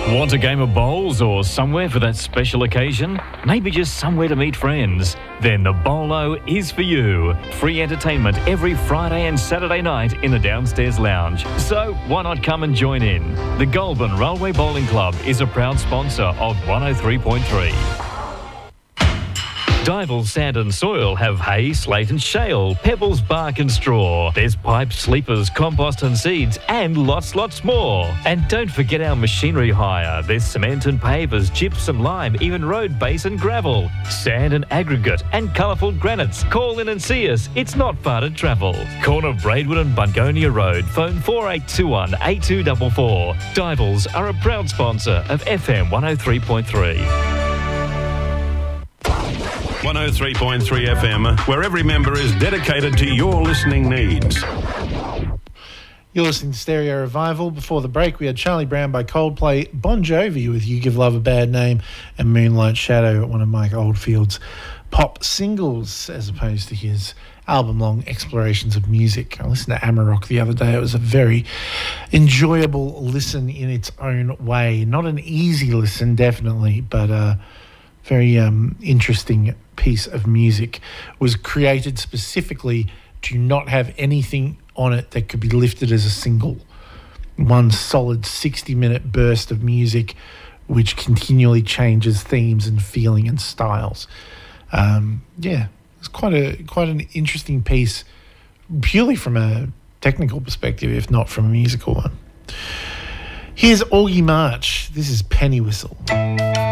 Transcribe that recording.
Want a game of bowls or somewhere for that special occasion? Maybe just somewhere to meet friends? Then the Bolo is for you. Free entertainment every Friday and Saturday night in the downstairs lounge. So why not come and join in? The Goulburn Railway Bowling Club is a proud sponsor of 103.3. Dival Sand and Soil have hay, slate and shale, pebbles, bark and straw. There's pipes, sleepers, compost and seeds and lots more. And don't forget our machinery hire. There's cement and pavers, gypsum, lime, even road base and gravel, sand and aggregate and colourful granites. Call in and see us. It's not far to travel. Corner Braidwood and Bungonia Road. Phone 4821 8244. Divals are a proud sponsor of FM 103.3. 103.3 FM, where every member is dedicated to your listening needs. You're listening to Stereo Revival. Before the break, we had Charlie Brown by Coldplay, Bon Jovi with You Give Love a Bad Name, and Moonlight Shadow, one of Mike Oldfield's pop singles, as opposed to his album-long explorations of music. I listened to Amarok the other day. It was a very enjoyable listen in its own way. Not an easy listen, definitely, but very interesting piece of music. Was created specifically to not have anything on it that could be lifted as a single. One solid 60-minute burst of music which continually changes themes and feeling and styles. It's quite an interesting piece, purely from a technical perspective, if not from a musical one. Here's Augie March. This is Penny Whistle.